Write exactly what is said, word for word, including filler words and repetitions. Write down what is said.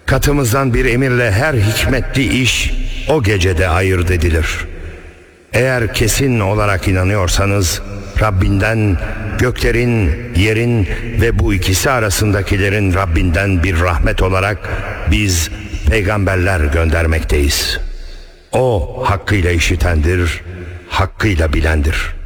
Katımızdan bir emirle her hikmetli iş o gecede ayırt edilir. Eğer kesin olarak inanıyorsanız, Rabbinden, göklerin, yerin ve bu ikisi arasındakilerin Rabbinden bir rahmet olarak biz peygamberler göndermekteyiz. O hakkıyla işitendir, hakkıyla bilendir.